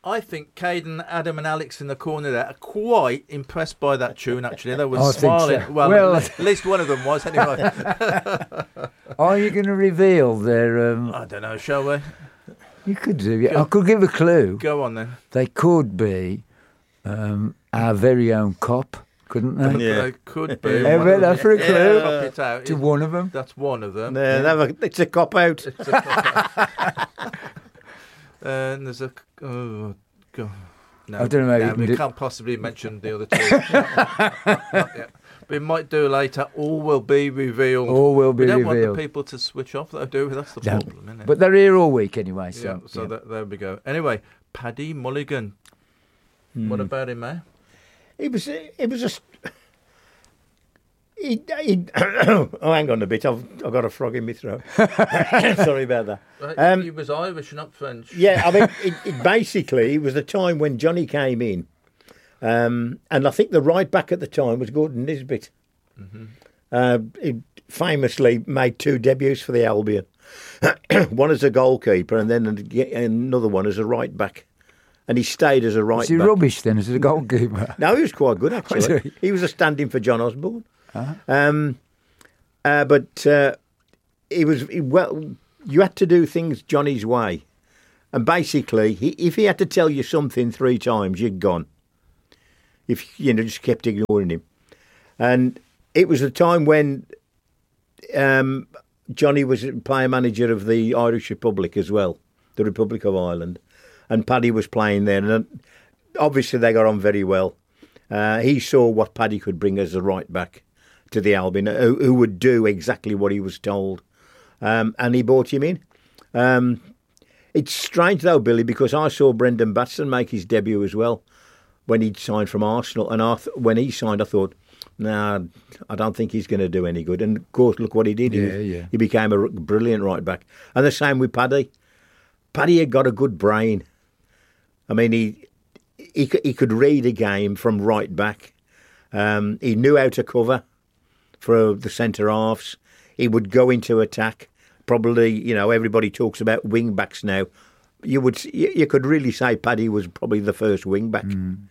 I think Caden, Adam and Alex in the corner there are quite impressed by that tune, actually. They were smiling. So. Well, at least one of them was, anyway. Are you going to reveal their... I don't know, shall we? You could do. Yeah. I could give a clue. Go on, then. They could be our very own cop, couldn't they? Yeah. They could be. That's for a clue. It out. To one of them. That's one of them. It's a cop-out. It's a cop-out. And there's a... Oh, God. No, I don't know. We can't possibly mention the other two. We might do later. All will be revealed. All will be revealed. We don't want the people to switch off, though, do we? That's the problem, isn't it? But they're here all week anyway. So, there we go. Anyway, Paddy Mulligan. What about him, eh? It was oh, hang on a bit. I've got a frog in my throat. Sorry about that. He was Irish, not French. Yeah, I mean, it was the time when Johnny came in. And I think the right back at the time was Gordon Nisbet. He famously made 2 debuts for the Albion. One as a goalkeeper and then another one as a right back. And he stayed as a right back. Was he rubbish then as a goalkeeper? No, he was quite good, actually. He was a stand-in for John Osborne. But you had to do things Johnny's way. And basically, if he had to tell you something 3 times, you're gone. If you just kept ignoring him. And it was a time when Johnny was player manager of the Irish Republic as well, the Republic of Ireland, and Paddy was playing there. And obviously they got on very well. He saw what Paddy could bring as a right back to the Albion, who would do exactly what he was told, and he brought him in. It's strange though, Billy, because I saw Brendan Batson make his debut as well when he'd signed from Arsenal, and when he signed, I thought, nah, I don't think he's going to do any good. And of course, look what he did. He became a brilliant right back. And the same with Paddy. Paddy had got a good brain. I mean, he could read a game from right back. He knew how to cover for the centre halves. He would go into attack. Probably, everybody talks about wing backs now. You could really say Paddy was probably the first wing back.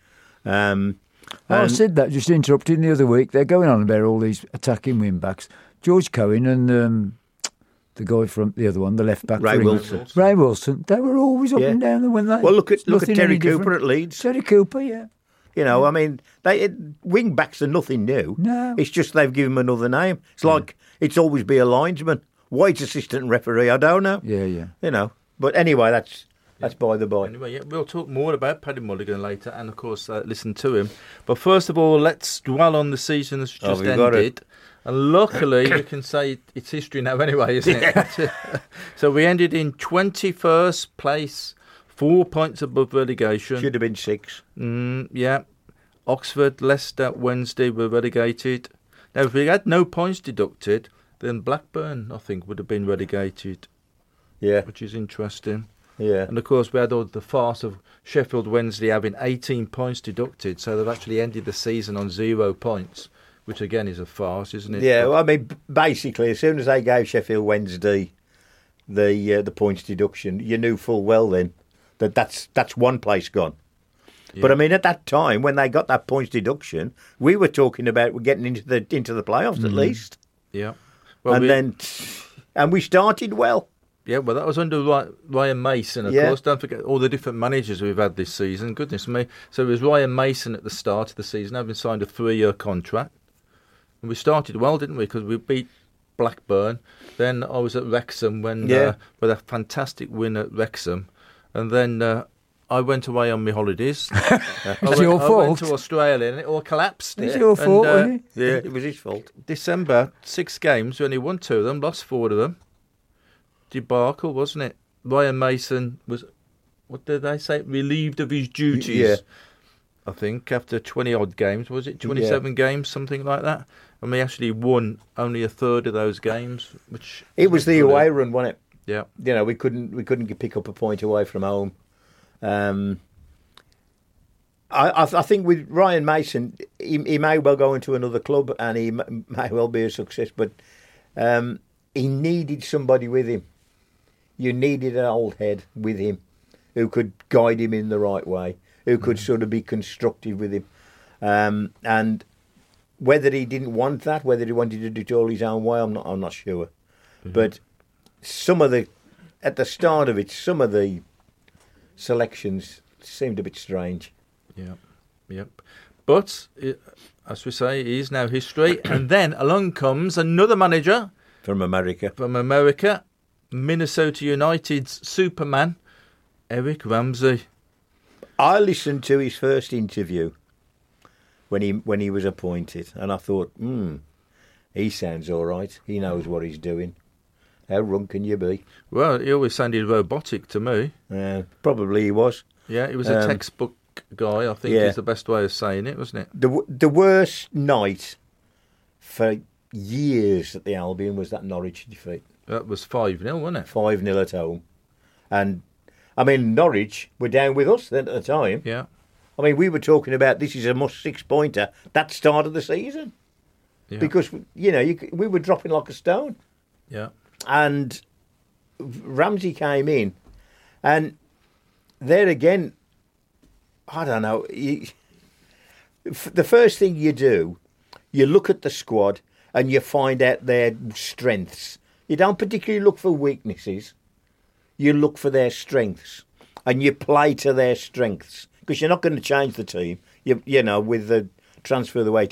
I said that, just interrupting the other week. They're going on about all these attacking wing backs. George Cohen and the guy from the other one, the left back, Ray Wilson. Ray Wilson. They were always up and down, weren't they? Well, look at Terry Cooper at Leeds. Terry Cooper, yeah. I mean, wing backs are nothing new. No. It's just they've given him another name. It's like it's always be a linesman. Why it's assistant referee, I don't know. Yeah. But anyway, that's by the by. Anyway, we'll talk more about Paddy Mulligan later and, of course, listen to him. But first of all, let's dwell on the season that's just ended. And luckily, we can say it's history now anyway, isn't it? So we ended in 21st place, 4 points above relegation. Should have been 6. Yeah. Oxford, Leicester, Wednesday were relegated. Now, if we had no points deducted, then Blackburn, I think, would have been relegated. Yeah. Which is interesting. Yeah. And, of course, we had all the farce of Sheffield Wednesday having 18 points deducted, so they've actually ended the season on 0 points, which, again, is a farce, isn't it? Yeah, well, I mean, basically, as soon as they gave Sheffield Wednesday the points deduction, you knew full well then that's one place gone. Yeah. But, I mean, at that time, when they got that points deduction, we were talking about getting into the playoffs at least. Yeah. Well, and we started well. Yeah, well, that was under Ryan Mason, of course. Don't forget all the different managers we've had this season. Goodness me. So it was Ryan Mason at the start of the season, having signed a 3-year contract. And we started well, didn't we? Because we beat Blackburn. Then I was at Wrexham with a fantastic win at Wrexham. And then I went away on my holidays. It's your fault. I went to Australia and it all collapsed. It's your fault, wasn't it? Yeah, it was his fault. December, 6 games, we only won 2 of them, lost 4 of them. Debacle, wasn't it? Ryan Mason was, what did they say, relieved of his duties. Yeah. I think after 20-odd games, was it 27 games, something like that? And we actually won only a third of those games, which it was the away run, wasn't it? Yeah. We couldn't pick up a point away from home. I think with Ryan Mason, he may well go into another club and he may well be a success, but he needed somebody with him. You needed an old head with him who could guide him in the right way, who could sort of be constructive with him. And whether he didn't want that, whether he wanted to do it all his own way, I'm not sure. But at the start of it, some of the selections seemed a bit strange. Yep. But, as we say, it is now history. And then along comes another manager. From America, Minnesota United's Superman, Eric Ramsey. I listened to his first interview when he was appointed, and I thought, he sounds all right. He knows what he's doing. How wrong can you be? Well, he always sounded robotic to me. Probably he was. Yeah, he was a textbook guy, I think is the best way of saying it, wasn't it? The worst night for years at the Albion was that Norwich defeat. That was 5-0, wasn't it? 5-0 at home. And, I mean, Norwich were down with us then at the time. Yeah. I mean, we were talking about this is a must 6-pointer. That started the season. Yeah. Because, we were dropping like a stone. Yeah. And Ramsey came in. And there again, I don't know. The first thing you do, you look at the squad and you find out their strengths. You don't particularly look for weaknesses. You look for their strengths. And you play to their strengths. Because you're not going to change the team, with the transfer the way it